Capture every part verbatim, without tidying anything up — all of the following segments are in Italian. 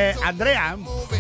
Eh, Andrea?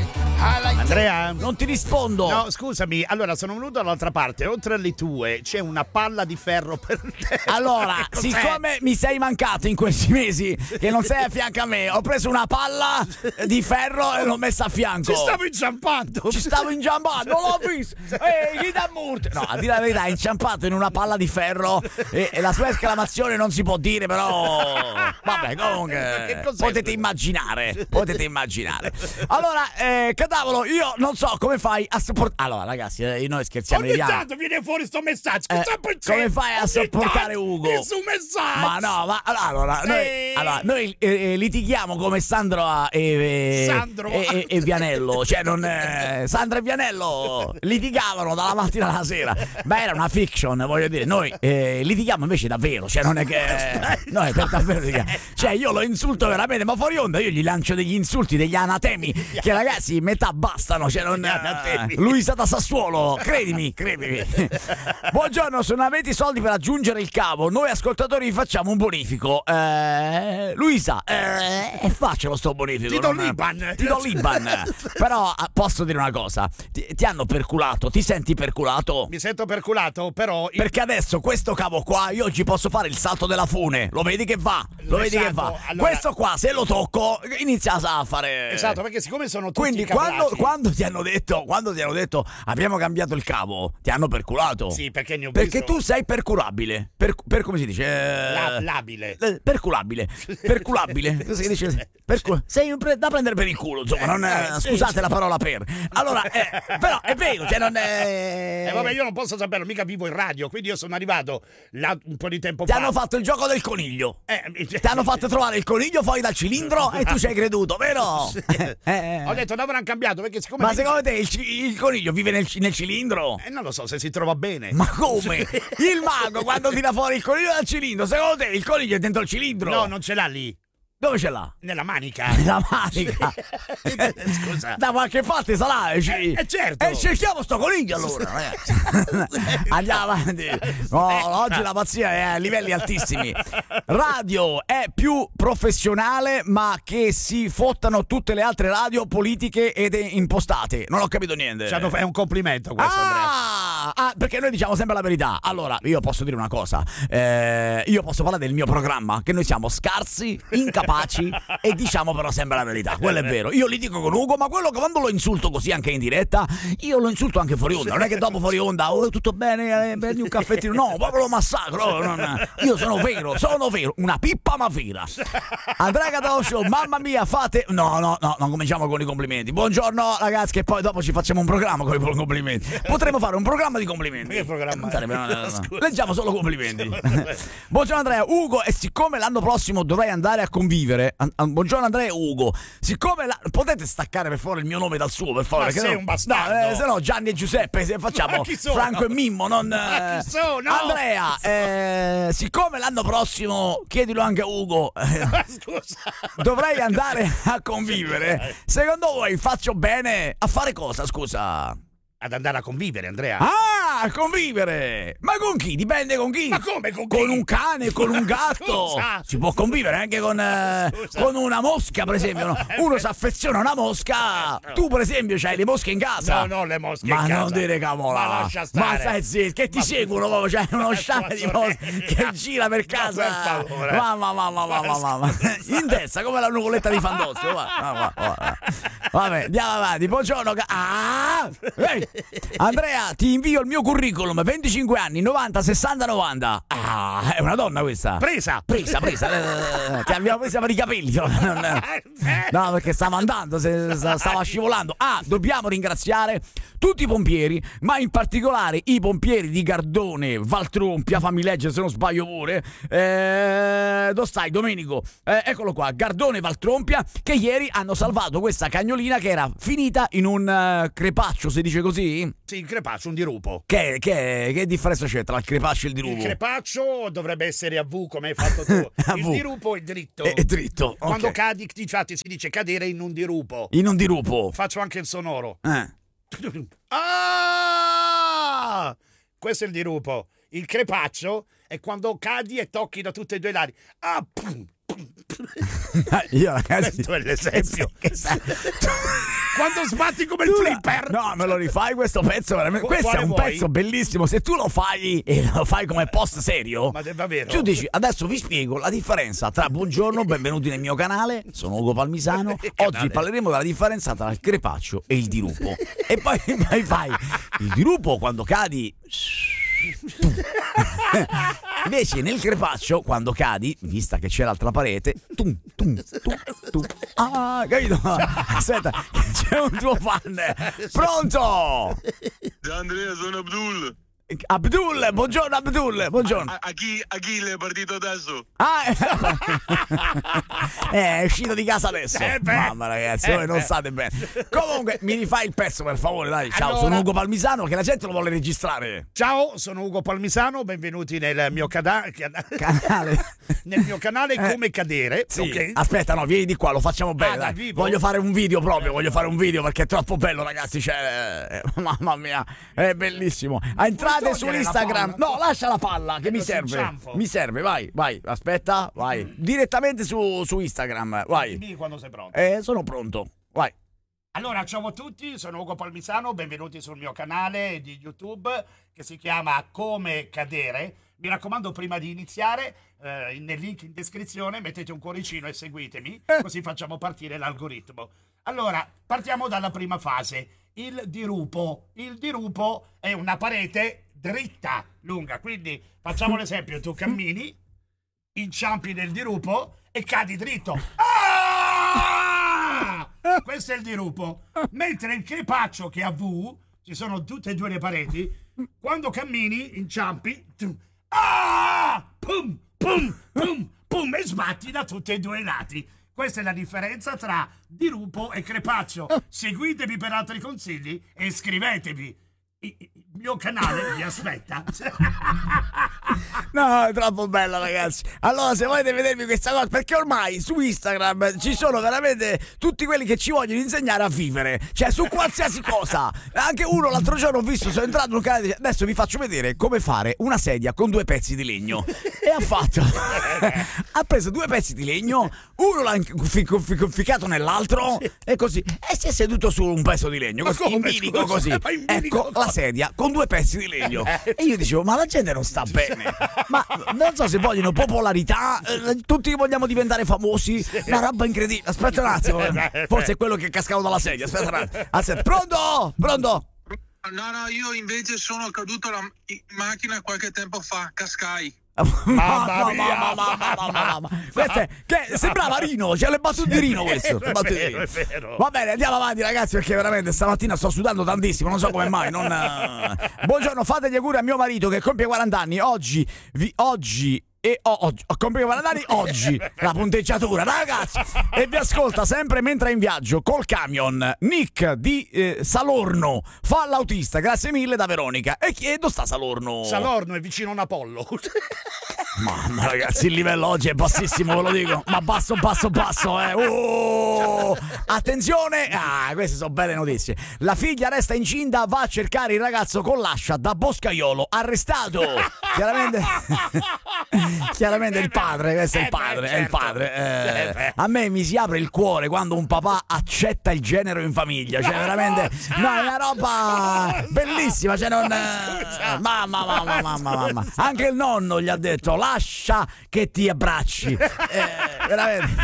Andrea? Non ti rispondo. No, scusami, allora sono venuto dall'altra parte, oltre alle tue c'è una palla di ferro per te. Allora, Cos'è? siccome mi sei mancato in questi mesi che non sei a fianco a me, ho preso una palla di ferro e l'ho messa a fianco. Ci stavo inciampando. Ci stavo inciampando, non l'ho visto. Ehi, chi t'ha morto? No, a dire la verità, è inciampato in una palla di ferro e, e la sua esclamazione non si può dire, però vabbè, comunque potete immaginare, potete immaginare. Allora, eh, Cadavolo, io non so come fai a sopportare. Allora, ragazzi, eh, noi scherziamo. Ogni tanto viene fuori sto messaggio. Che Eh, sta per come fai a Ogni sopportare tanto Ugo? nessun messaggio. Ma no, ma allora noi, Ehi. allora, noi eh, litighiamo come Sandro a- e, e, Sandro. e, e- e Vianello. Cioè, non eh, Sandro e Vianello litigavano dalla mattina alla sera. Ma era una fiction, voglio dire. Noi eh, litighiamo invece davvero. Cioè, non è che noi per davvero litighiamo. Cioè, io lo insulto veramente, ma fuori onda io gli lancio degli insulti, degli anatemi. Che ragazzi, metà bastano. Cioè, non anatemi. Luisa da Sassuolo, credimi, credimi. Buongiorno, se non avete i soldi per aggiungere il cavo, noi ascoltatori vi facciamo un bonifico. Eh, Luisa, eh, è facile sto bonifico. Ti do non- l'Iban. Ti do l'Iban. Però ah, posso dire una cosa, ti, ti hanno perculato, ti senti perculato? Mi sento perculato, però il- Perché adesso questo cavo qua io ci posso fare il salto della fune. Lo vedi che va? Lo vedi che Esatto, va? allora- Questo qua, se lo tocco, inizia a fare. Esatto, perché siccome sono tutti Quindi cablati- quando, quando ti hanno detto, quando ti hanno detto abbiamo cambiato il cavo, ti hanno perculato. Sì, perché ne ho Perché visto- tu sei perculabile. Per, per come si dice? Eh, La- labile. eh, Perculabile. Perculabile. Cosa si dice? Percu- sei un pre- da prendere per il culo, insomma, non, eh, Eh, sì, scusate sì. la parola per. Allora, eh, però è vero, cioè non è. Eh, vabbè, io non posso saperlo, mica vivo in radio, quindi io sono arrivato là un po' di tempo Ti fa. hanno fatto il gioco del coniglio. Eh, Ti hanno fatto trovare il coniglio fuori dal cilindro e tu ci hai creduto, vero? Eh, eh. Ho detto, l'avranno cambiato perché siccome... Ma secondo te il, ci- il coniglio vive nel, ci- nel cilindro? Eh, non lo so se si trova bene. Ma come? Il mago quando tira fuori il coniglio dal cilindro, secondo te il coniglio è dentro il cilindro? No, non ce l'ha lì. Dove ce l'ha? Nella manica. La manica. Scusa. Da qualche parte sarà. Eh, ci- Eh, eh, certo. E cerchiamo sto coniglio allora, ragazzi. Andiamo avanti. No, oggi la pazzia è a livelli altissimi. Radio è più professionale, ma che si fottano tutte le altre radio politiche ed impostate. Non ho capito niente. Cioè, è un complimento questo, Andrea. Ah, ah, perché noi diciamo sempre la verità. Allora, io posso dire una cosa. Eh, io posso parlare del mio programma, che noi siamo scarsi, incapaci e diciamo però sempre la verità. Quello è vero. Io li dico con Ugo, ma quello che quando lo insulto così anche in diretta, io lo insulto anche fuori onda. Non è che dopo fuori onda, oh, tutto bene, eh, prendi un caffettino. No, proprio lo massacro. Non- io sono vero, sono vero. Una pippa ma vera. Andrea Cadavolo Show, mamma mia, fate... No, no, no, non cominciamo con i complimenti. Buongiorno ragazzi, che poi dopo ci facciamo un programma con i complimenti. Potremmo fare un programma di complimenti. Che programma Non è? sarebbe- no, no, no. Scusa. Leggiamo solo complimenti. Buongiorno Andrea, Ugo, e siccome l'anno prossimo dovrei andare a convivere. an- an- buongiorno Andrea e Ugo. Siccome la- potete staccare per favore il mio nome dal suo, per favore. Ma che sei no- un bastardo. No, eh, se no Gianni e Giuseppe, se facciamo Ma chi sono? Franco e Mimmo, non Ma eh, chi sono? Andrea, eh, siccome l'anno prossimo, chiedilo anche a Ugo, Ma scusa. dovrei andare a convivere. Secondo voi faccio bene a fare cosa, scusa? Ad andare a convivere, Andrea. Ah, a convivere! Ma con chi? Dipende con chi. Ma come con chi? Con un cane, con un gatto. Scusa. Si può convivere anche con, eh, Scusa. con una mosca, per esempio. no? Uno si affeziona a una mosca. Tu, per esempio, c'hai le mosche in casa. No, no, le mosche Ma in casa. non dire camola. Ma lascia stare. Ma stai zitto, che ti Ma- seguono proprio. C'hai uno Ma sciame di tua mosche sorella. che gira per Ma casa. per favore. Mamma, mamma, mamma, mamma. In testa, come la nuvoletta di Fandozzi. Va, va, va, va. Vabbè, andiamo avanti. Buongiorno. ca- Ah! Ehi. Andrea, ti invio il mio curriculum. venticinque anni, novanta, sessanta, novanta. Ah, è una donna questa. Presa. Presa, presa. Eh, Ti abbiamo presa per i capelli. Non- No, perché stava andando, se- stava scivolando. Ah, dobbiamo ringraziare tutti i pompieri, ma in particolare i pompieri di Gardone, Valtrompia, fammi leggere se non sbaglio pure. Eh, dove stai, Domenico? Eh, eccolo qua, Gardone, Valtrompia, che ieri hanno salvato questa cagnolina che era finita in un eh, crepaccio, si dice così? Sì, il crepaccio, un dirupo. Che, che, che differenza c'è tra il crepaccio e il dirupo? Il crepaccio dovrebbe essere a V come hai fatto tu. A Il V. dirupo è dritto. È, è dritto. Quando ok. cadi, infatti si dice cadere in un dirupo. In un dirupo. Faccio anche il sonoro. Eh. Ah! Questo è il dirupo. Il crepaccio è quando cadi e tocchi da tutti e due i lati. Ah! pum, pum. Io ragazzi, questo è l'esempio. Che sa- Quando sbatti come il Tu- flipper. No, me lo rifai questo pezzo veramente. Qu- Questo è quale un vuoi? pezzo bellissimo. Se tu lo fai e lo fai come post serio, Ma è vero? tu dici adesso vi spiego la differenza tra buongiorno, benvenuti nel mio canale, sono Ugo Palmisano. Oggi Canale. parleremo della differenza tra il crepaccio e il dirupo. E poi, poi fai il dirupo quando cadi. Invece nel crepaccio quando cadi, vista che c'è l'altra parete, tum, tum, tum, tum. Ah, capito? Aspetta, c'è un tuo fan. Pronto? Ciao Andrea, sono Abdul. Abdul, buongiorno Abdul, buongiorno. A, a chi, a chi le è partito adesso? Ah, è uscito di casa adesso. Eh beh. Mamma ragazzi, voi Eh non beh. state bene. Comunque, mi rifai il pezzo per favore, dai. Ciao, Allora- sono Ugo Palmisano, che la gente lo vuole registrare. Ciao, sono Ugo Palmisano, benvenuti nel mio cana- cana- Canale. nel mio canale Eh. Come Cadere. Sì. Ok? Aspetta, no, vieni di qua, lo facciamo bene. Ah, dal dai. vivo? Voglio fare un video proprio, voglio fare un video perché è troppo bello, ragazzi. Cioè, eh, mamma mia, è bellissimo. Entrate su togliere la Instagram. palla? No, lascia la palla che mi Sul serve. cianfo. Mi serve, vai, vai. Aspetta, vai. Direttamente su, su Instagram, vai. Dimmi quando sei pronto. Eh, sono pronto. Vai. Allora, ciao a tutti, sono Ugo Palmisano, benvenuti sul mio canale di YouTube che si chiama Come Cadere. Mi raccomando, prima di iniziare, eh, nel link in descrizione mettete un cuoricino e seguitemi, così facciamo partire l'algoritmo. Allora, partiamo dalla prima fase, il dirupo. Il dirupo è una parete dritta, lunga, quindi facciamo l'esempio, tu cammini, inciampi nel dirupo e cadi dritto. Ah! Questo è il dirupo. Mentre il crepaccio che ha V, ci sono tutte e due le pareti, quando cammini, inciampi, tu, ah! Pum, pum, pum, pum, e sbatti da tutti e due i lati. Questa è la differenza tra dirupo e crepaccio. Seguitemi per altri consigli e iscrivetevi. Il mio canale vi aspetta. No, è troppo bella, ragazzi. Allora, se volete vedermi questa cosa, perché ormai su Instagram ci sono veramente tutti quelli che ci vogliono insegnare a vivere, cioè su qualsiasi cosa. Anche uno l'altro giorno ho visto, sono entrato in un canale, adesso vi faccio vedere come fare una sedia con due pezzi di legno. E ha fatto, ha preso due pezzi di legno, uno l'ha confi- confi- conficcato nell'altro e così, e si è seduto su un pezzo di legno, Ma così, in come, bilico scusa? così. Ma in bilico Ecco la sedia con due pezzi di legno. E io dicevo, ma la gente non sta bene. Ma non so se vogliono popolarità, eh, tutti vogliamo diventare famosi, una roba incredibile. Aspetta un attimo, eh. Forse è quello che è cascato dalla sedia. Aspetta un attimo. Aspetta. Pronto? Pronto? No, no, io invece sono caduto la, in macchina qualche tempo fa, cascai. Mamma mia. mamma, mamma, mamma, mamma. Questo è, che sembrava Rino, c'è le battute di Rino questo. È Battute di vero, Rino. è vero. Va bene, andiamo avanti ragazzi, perché veramente stamattina sto sudando tantissimo, non so come mai. Non... eh. Buongiorno, fate gli auguri a mio marito che compie quaranta anni. Oggi, vi, oggi e oh, oggi, compie quaranta anni oggi la punteggiatura, ragazzi, e vi ascolta sempre mentre è in viaggio col camion. Nick di eh, Salorno fa l'autista, grazie mille da Veronica. E chiedo sta Salorno? Salorno è vicino a un Apollo. Mamma ragazzi, il livello oggi è bassissimo, ve lo dico. Ma basso, basso, basso, eh. Oh! Attenzione! Ah, queste sono belle notizie. La figlia resta incinta, va a cercare il ragazzo con l'ascia da Boscaiolo, arrestato. Chiaramente, chiaramente il padre, questo è il padre, è il padre. Eh, a me mi si apre il cuore quando un papà accetta il genero in famiglia. Cioè, veramente, no, è una roba bellissima. Cioè, non. eh, Mamma, mamma, mamma, mamma. Anche il nonno gli ha detto: lascia che ti abbracci. Eh, veramente.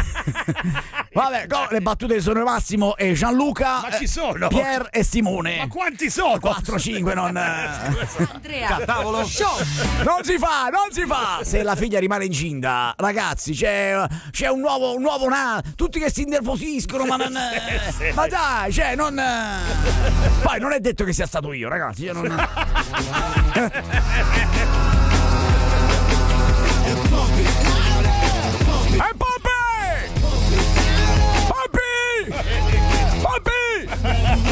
Vabbè, co- le battute sono Massimo e Gianluca. Ma ci sono? eh, Pier e Simone. Ma quanti sono? quattro cinque non. Andrea, Tavolo. Show. Non si fa, non si fa. Se la figlia rimane incinta, ragazzi, c'è, c'è un nuovo, un nuovo na. Tutti che si innervosiscono, ma non. Ma dai, cioè, non. Poi non è detto che sia stato io, ragazzi. Io non.